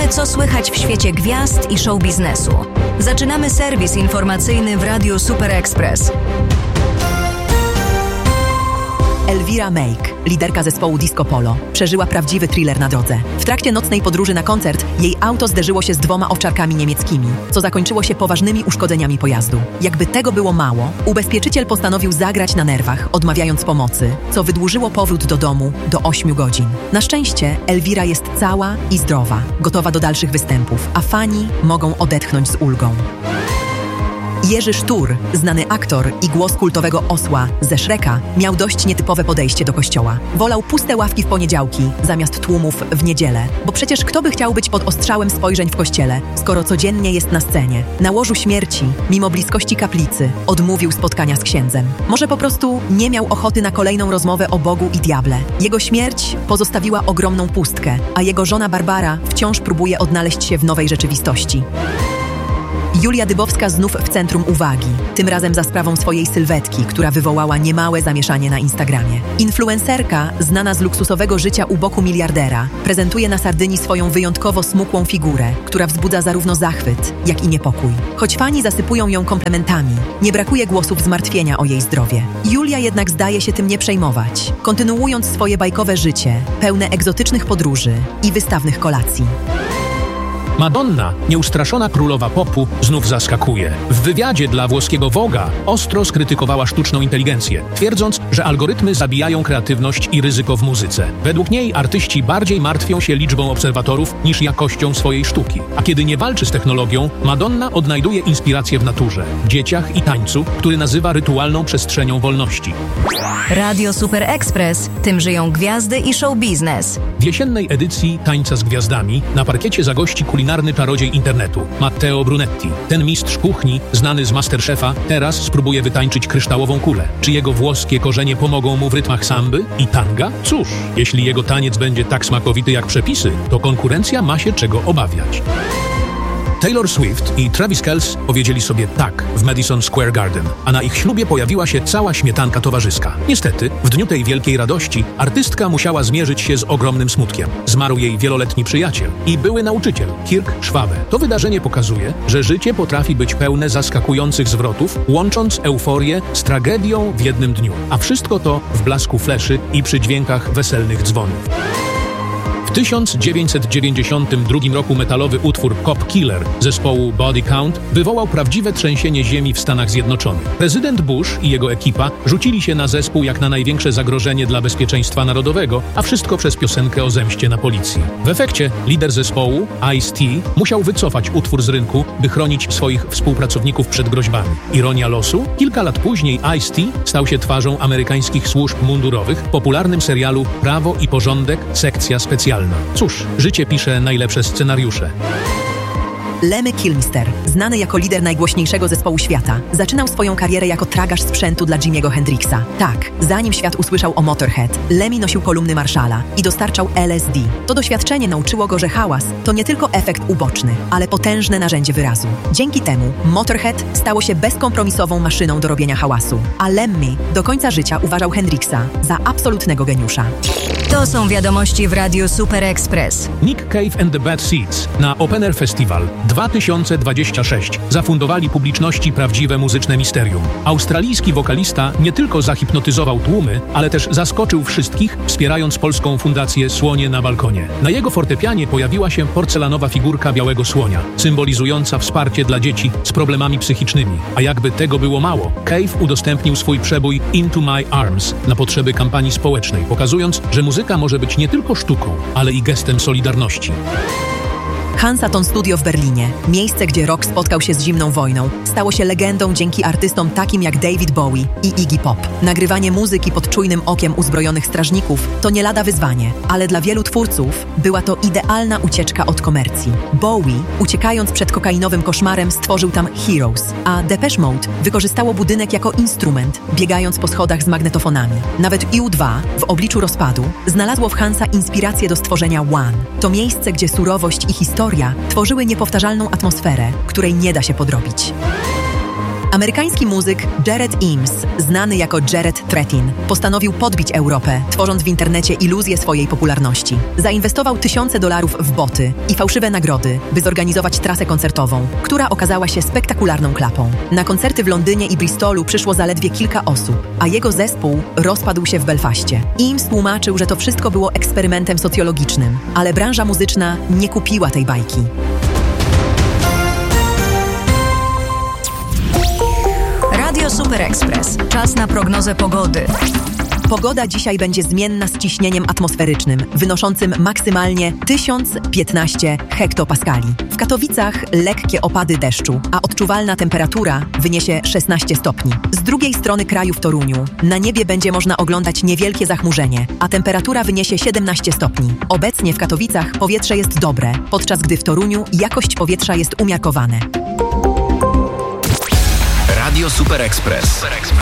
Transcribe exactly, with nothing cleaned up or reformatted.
Sprawdzamy, co słychać w świecie gwiazd i show biznesu. Zaczynamy serwis informacyjny w Radiu Super Express. Elvira Meik, liderka zespołu Disco Polo, przeżyła prawdziwy thriller na drodze. W trakcie nocnej podróży na koncert jej auto zderzyło się z dwoma owczarkami niemieckimi, co zakończyło się poważnymi uszkodzeniami pojazdu. Jakby tego było mało, ubezpieczyciel postanowił zagrać na nerwach, odmawiając pomocy, co wydłużyło powrót do domu do ośmiu godzin. Na szczęście Elvira jest cała i zdrowa, gotowa do dalszych występów, a fani mogą odetchnąć z ulgą. Jerzy Sztur, znany aktor i głos kultowego osła ze Shreka, miał dość nietypowe podejście do kościoła. Wolał puste ławki w poniedziałki zamiast tłumów w niedzielę, bo przecież kto by chciał być pod ostrzałem spojrzeń w kościele, skoro codziennie jest na scenie. Na łożu śmierci, mimo bliskości kaplicy, odmówił spotkania z księdzem. Może po prostu nie miał ochoty na kolejną rozmowę o Bogu i diable. Jego śmierć pozostawiła ogromną pustkę, a jego żona Barbara wciąż próbuje odnaleźć się w nowej rzeczywistości. Julia Dybowska znów w centrum uwagi, tym razem za sprawą swojej sylwetki, która wywołała niemałe zamieszanie na Instagramie. Influencerka, znana z luksusowego życia u boku miliardera, prezentuje na Sardynii swoją wyjątkowo smukłą figurę, która wzbudza zarówno zachwyt, jak i niepokój. Choć fani zasypują ją komplementami, nie brakuje głosów zmartwienia o jej zdrowie. Julia jednak zdaje się tym nie przejmować, kontynuując swoje bajkowe życie, pełne egzotycznych podróży i wystawnych kolacji. Madonna, nieustraszona królowa popu, znów zaskakuje. W wywiadzie dla włoskiego Vogue'a ostro skrytykowała sztuczną inteligencję, twierdząc, że algorytmy zabijają kreatywność i ryzyko w muzyce. Według niej artyści bardziej martwią się liczbą obserwatorów niż jakością swojej sztuki. A kiedy nie walczy z technologią, Madonna odnajduje inspirację w naturze, dzieciach i tańcu, który nazywa rytualną przestrzenią wolności. Radio Super Express. Tym żyją gwiazdy i show biznes. W jesiennej edycji Tańca z Gwiazdami na parkiecie zagości kulinarny czarodziej internetu, Matteo Brunetti. Ten mistrz kuchni, znany z Masterchefa, teraz spróbuje wytańczyć kryształową kulę. Czy jego włoskie korzenie pomogą mu w rytmach samby i tanga? Cóż, jeśli jego taniec będzie tak smakowity jak przepisy, to konkurencja ma się czego obawiać. Taylor Swift i Travis Kelce powiedzieli sobie tak w Madison Square Garden, a na ich ślubie pojawiła się cała śmietanka towarzyska. Niestety, w dniu tej wielkiej radości artystka musiała zmierzyć się z ogromnym smutkiem. Zmarł jej wieloletni przyjaciel i były nauczyciel, Kirk Schwabe. To wydarzenie pokazuje, że życie potrafi być pełne zaskakujących zwrotów, łącząc euforię z tragedią w jednym dniu. A wszystko to w blasku fleszy i przy dźwiękach weselnych dzwonów. W tysiąc dziewięćset dziewięćdziesiątym drugim roku metalowy utwór Cop Killer zespołu Body Count wywołał prawdziwe trzęsienie ziemi w Stanach Zjednoczonych. Prezydent Bush i jego ekipa rzucili się na zespół jak na największe zagrożenie dla bezpieczeństwa narodowego, a wszystko przez piosenkę o zemście na policji. W efekcie lider zespołu, Ice-T, musiał wycofać utwór z rynku, by chronić swoich współpracowników przed groźbami. Ironia losu? Kilka lat później Ice-T stał się twarzą amerykańskich służb mundurowych w popularnym serialu Prawo i Porządek, sekcja specjalna. Cóż, życie pisze najlepsze scenariusze. Lemmy Kilmister, znany jako lider najgłośniejszego zespołu świata, zaczynał swoją karierę jako tragarz sprzętu dla Jimiego Hendrixa. Tak, zanim świat usłyszał o Motorhead, Lemmy nosił kolumny Marshalla i dostarczał L S D. To doświadczenie nauczyło go, że hałas to nie tylko efekt uboczny, ale potężne narzędzie wyrazu. Dzięki temu Motorhead stało się bezkompromisową maszyną do robienia hałasu, a Lemmy do końca życia uważał Hendrixa za absolutnego geniusza. To są wiadomości w Radiu Super Express. Nick Cave and the Bad Seeds na Open Air Festival dwa tysiące dwudziesty szósty zafundowali publiczności prawdziwe muzyczne misterium. Australijski wokalista nie tylko zahipnotyzował tłumy, ale też zaskoczył wszystkich, wspierając polską fundację Słonie na balkonie. Na jego fortepianie pojawiła się porcelanowa figurka białego słonia, symbolizująca wsparcie dla dzieci z problemami psychicznymi. A jakby tego było mało, Cave udostępnił swój przebój Into My Arms na potrzeby kampanii społecznej, pokazując, że muzyka może być nie tylko sztuką, ale i gestem solidarności. Hansaton Studio w Berlinie, miejsce, gdzie rock spotkał się z zimną wojną, stało się legendą dzięki artystom takim jak David Bowie i Iggy Pop. Nagrywanie muzyki pod czujnym okiem uzbrojonych strażników to nie lada wyzwanie, ale dla wielu twórców była to idealna ucieczka od komercji. Bowie, uciekając przed kokainowym koszmarem, stworzył tam Heroes, a Depeche Mode wykorzystało budynek jako instrument, biegając po schodach z magnetofonami. Nawet U dwa, w obliczu rozpadu, znalazło w Hansa inspirację do stworzenia One. To miejsce, gdzie surowość i historia tworzyły niepowtarzalną atmosferę, której nie da się podrobić. Amerykański muzyk Jared Eames, znany jako Jared Trettin, postanowił podbić Europę, tworząc w internecie iluzję swojej popularności. Zainwestował tysiące dolarów w boty i fałszywe nagrody, by zorganizować trasę koncertową, która okazała się spektakularną klapą. Na koncerty w Londynie i Bristolu przyszło zaledwie kilka osób, a jego zespół rozpadł się w Belfaście. Eames tłumaczył, że to wszystko było eksperymentem socjologicznym, ale branża muzyczna nie kupiła tej bajki. Radio Super Express. Czas na prognozę pogody. Pogoda dzisiaj będzie zmienna z ciśnieniem atmosferycznym, wynoszącym maksymalnie tysiąc piętnaście hektopaskali. W Katowicach lekkie opady deszczu, a odczuwalna temperatura wyniesie szesnaście stopni. Z drugiej strony kraju w Toruniu na niebie będzie można oglądać niewielkie zachmurzenie, a temperatura wyniesie siedemnaście stopni. Obecnie w Katowicach powietrze jest dobre, podczas gdy w Toruniu jakość powietrza jest umiarkowane. Radio Super Express.